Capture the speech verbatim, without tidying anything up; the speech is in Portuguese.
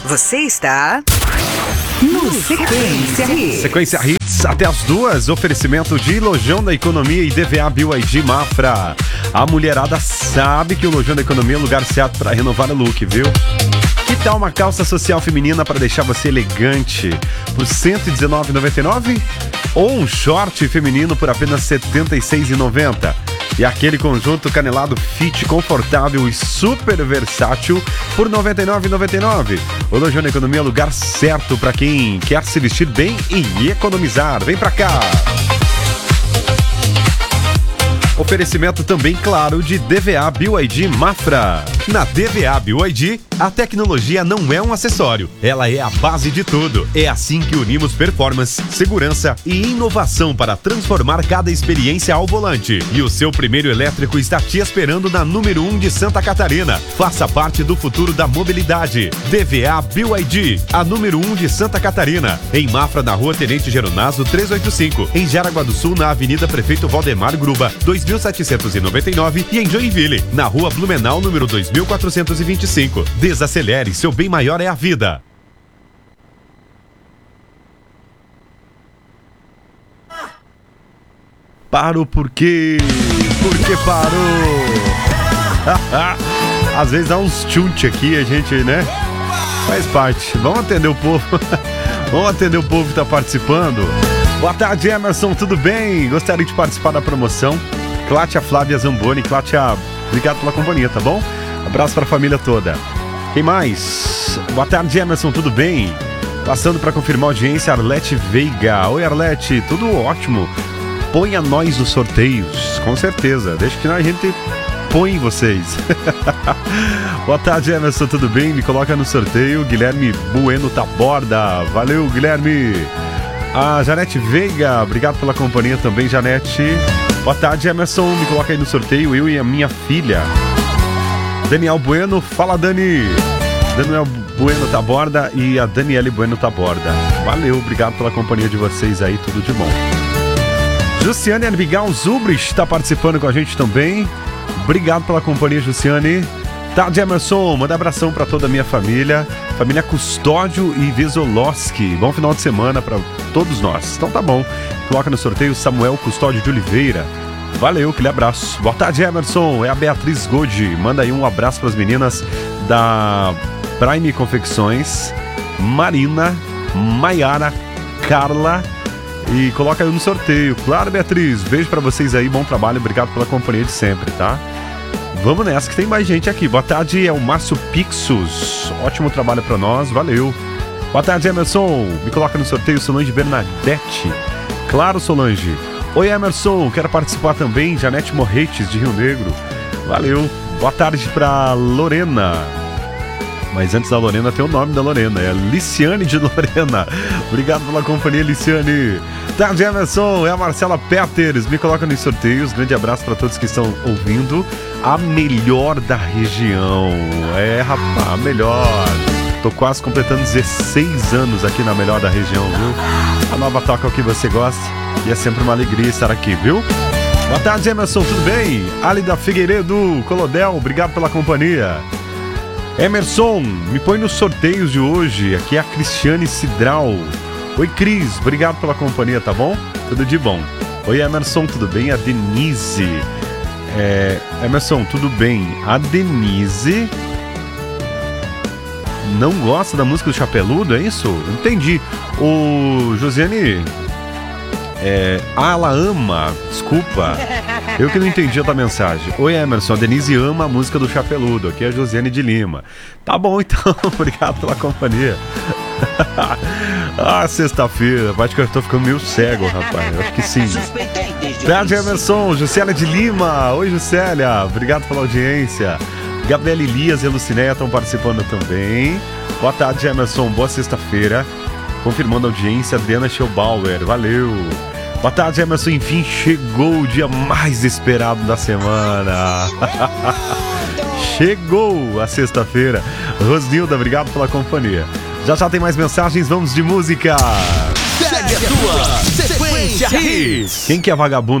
Você está no Sequência Hits. Sequência Hits até as duas. Oferecimento de Lojão da Economia e D V A B Y D Mafra. A mulherada sabe que o Lojão da Economia é o lugar certo para renovar o look, viu? Que tal uma calça social feminina para deixar você elegante por cento e dezenove reais e noventa e nove centavos? Ou um short feminino por apenas setenta e seis reais e noventa centavos? E aquele conjunto canelado fit, confortável e super versátil por noventa e nove reais e noventa e nove centavos. O Lojão da Economia é o lugar certo para quem quer se vestir bem e economizar. Vem pra cá! Oferecimento também, claro, de D V A B Y D Mafra. Na D V A B Y D, a tecnologia não é um acessório, ela é a base de tudo. É assim que unimos performance, segurança e inovação para transformar cada experiência ao volante. E o seu primeiro elétrico está te esperando na número um de Santa Catarina. Faça parte do futuro da mobilidade. D V A B Y D, a número um de Santa Catarina. Em Mafra, na Rua Tenente Geronasso trezentos e oitenta e cinco. Em Jaraguá do Sul, na Avenida Prefeito Valdemar Gruba, dois mil setecentos e noventa e nove. E em Joinville, na Rua Blumenau, número dois mil quatrocentos e vinte e cinco. Desacelere, seu bem maior é a vida. Parou por quê? Por que parou? Às vezes dá uns chute aqui, a gente, né? Faz parte. Vamos atender o povo. Vamos atender o povo que está participando. Boa tarde, Emerson, tudo bem? Gostaria de participar da promoção. Clátia Flávia Zamboni. Clátia, obrigado pela companhia, tá bom? Abraço para a família toda. Quem mais? Boa tarde, Emerson, tudo bem? Passando para confirmar a audiência, Arlete Veiga. Oi, Arlete, tudo ótimo. Ponha nós nos sorteios, com certeza. Deixa que a gente põe vocês. Boa tarde, Emerson, tudo bem? Me coloca no sorteio. Guilherme Bueno Taborda. Valeu, Guilherme. A Janete Veiga, obrigado pela companhia também, Janete. Boa tarde, Emerson, me coloca aí no sorteio, eu e a minha filha. Daniel Bueno, fala, Dani. Daniel Bueno Taborda e a Daniele Bueno Taborda. Valeu, obrigado pela companhia de vocês aí, tudo de bom. Jussiane Erbigal Zubrich está participando com a gente também. Obrigado pela companhia, Jussiane. Tarde, Emerson, manda abração para toda a minha família. Família Custódio e Vesolowski. Bom final de semana para todos nós. Então tá bom. Coloca no sorteio Samuel Custódio de Oliveira. Valeu, aquele abraço. Boa tarde, Emerson. É a Beatriz Godi. Manda aí um abraço para as meninas da Prime Confecções, Marina, Maiara, Carla. E coloca aí no sorteio. Claro, Beatriz. Beijo para vocês aí. Bom trabalho. Obrigado pela companhia de sempre, tá? Vamos nessa que tem mais gente aqui. Boa tarde, é o Márcio Pixos. Ótimo trabalho para nós. Valeu. Boa tarde, Emerson. Me coloca no sorteio Solange Bernadette. Claro, Solange. Oi, Emerson, quero participar também. Janete Morretes, de Rio Negro. Valeu. Boa tarde para Lorena. Mas antes da Lorena tem o nome da Lorena. É Liciane de Lorena. Obrigado pela companhia, Liciane. Tarde, Emerson. É a Marcela Peters. Me coloca nos sorteios. Grande abraço para todos que estão ouvindo. A melhor da região. É, rapaz, a melhor. Tô quase completando dezesseis anos aqui na melhor da região, viu? A nova toca é o que você gosta. E é sempre uma alegria estar aqui, viu? Boa tarde, Emerson, tudo bem? Alida Figueiredo, Colodel, obrigado pela companhia. Emerson, me põe nos sorteios de hoje. Aqui é a Cristiane Cidral. Oi, Cris, obrigado pela companhia, tá bom? Tudo de bom. Oi, Emerson, tudo bem? A Denise. É, Emerson, tudo bem? A Denise não gosta da música do Chapeludo, é isso? Entendi. O Josiane... É, ah, ela ama, desculpa. Eu que não entendi a tua mensagem. Oi, Emerson, a Denise ama a música do Chapeludo. Aqui é a Josiane de Lima. Tá bom, então, obrigado pela companhia. Ah, sexta-feira. Acho que eu tô ficando meio cego, rapaz. Eu acho que sim. Tarde, Emerson, Juscelia de Lima. Oi, Juscelia, obrigado pela audiência. Gabriela Elias e Lucinéia estão participando também. Boa tarde, Emerson, boa sexta-feira. Confirmando a audiência, Adriana Schellbauer, valeu. Boa tarde, Emerson, enfim chegou o dia mais esperado da semana. Chegou a sexta-feira. Rosnilda, obrigado pela companhia. Já já tem mais mensagens, vamos de música. Segue a tua Sequência Hits. Quem que é vagabundo?